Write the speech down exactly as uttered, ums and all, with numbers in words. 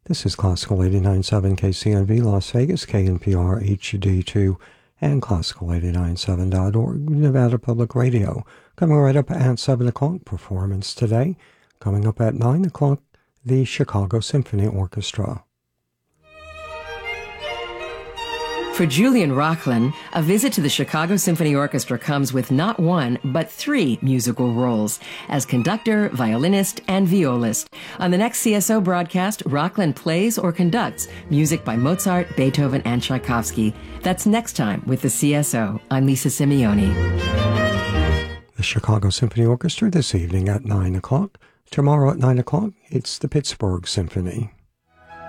This is Classical eighty-nine point seven K C N V Las Vegas, K N P R H D two, and Classical eighty-nine point seven dot org, Nevada Public Radio. Coming right up at seven o'clock, performance today. Coming up at nine o'clock, the Chicago Symphony Orchestra. For Julian Rocklin, a visit to the Chicago Symphony Orchestra comes with not one, but three musical roles as conductor, violinist, and violist. On the next C S O broadcast, Rocklin plays or conducts music by Mozart, Beethoven, and Tchaikovsky. That's next time with the C S O. I'm Lisa Simeoni. The Chicago Symphony Orchestra this evening at nine o'clock. Tomorrow at nine o'clock, it's the Pittsburgh Symphony.